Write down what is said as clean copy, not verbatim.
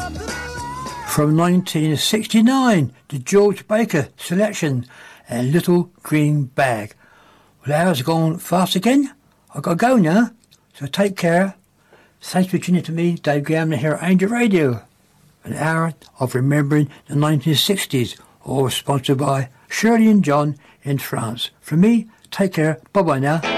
From 1969, the George Baker selection and Little Green Bag. Well, the hour's gone fast again. I've got to go now, so take care. Thanks for tuning to me, Dave Gamble, here at Angel Radio. An hour of remembering the 1960s, all sponsored by Shirley and John in France. From me, take care. Bye-bye now.